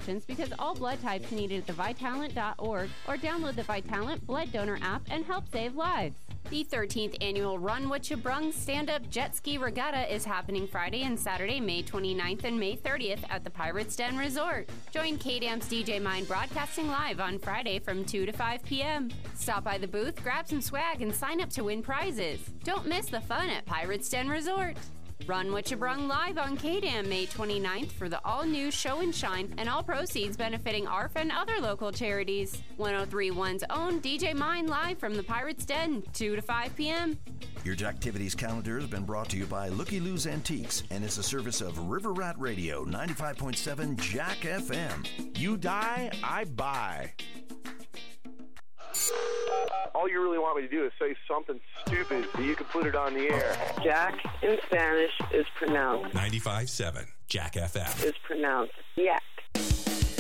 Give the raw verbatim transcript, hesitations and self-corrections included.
options because all blood types needed at the Vitalant dot org or download the Vitalant Blood Donor app and help save lives. The thirteenth annual Run What You Brung stand-up jet ski regatta is happening Friday and Saturday, May twenty-ninth and May thirtieth at the Pirates Den Resort. Join K-Dam's D J Mind broadcasting live on Friday from two to five p.m. Stop by the booth, grab some swag, and sign up to win prizes. Don't miss the fun at Pirates Den Resort. Run What You Brung live on K-Dam May twenty-ninth for the all-new Show and Shine, and all proceeds benefiting A R F and other local charities. ten thirty-one's own D J Mind live from the Pirates Den, two to five p.m. Your Jacktivities calendar has been brought to you by Looky Lou's Antiques and is a service of River Rat Radio, ninety-five point seven Jack F M. You die, I buy. All you really want me to do is say something stupid so you can put it on the air. Jack in Spanish is pronounced. ninety-five point seven Jack F M. Is pronounced yak.